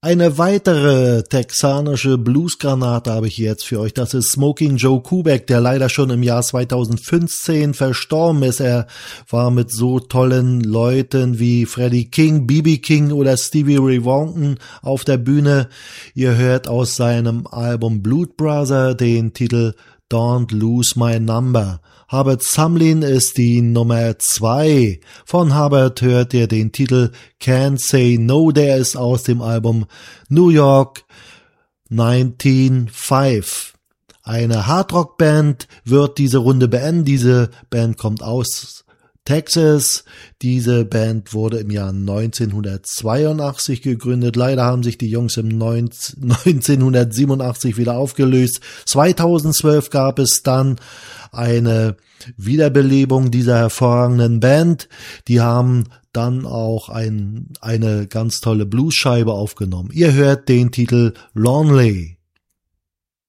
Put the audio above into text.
Eine weitere texanische Bluesgranate habe ich jetzt für euch. Das ist Smoking Joe Kubek, der leider schon im Jahr 2015 verstorben ist. Er war mit so tollen Leuten wie Freddie King, B.B. King oder Stevie Ray Vaughan auf der Bühne. Ihr hört aus seinem Album Blood Brother den Titel Don't Lose My Number. Hubbard Sumlin ist die Nummer 2. Von Hubbard hört ihr den Titel Can't Say No, der ist aus dem Album New York 1905. Eine Hardrock-Band wird diese Runde beenden. Diese Band kommt aus Texas. Diese Band wurde im Jahr 1982 gegründet. Leider haben sich die Jungs im 1987 wieder aufgelöst. 2012 gab es dann eine Wiederbelebung dieser hervorragenden Band. Die haben dann auch eine ganz tolle Bluesscheibe aufgenommen. Ihr hört den Titel Lonely.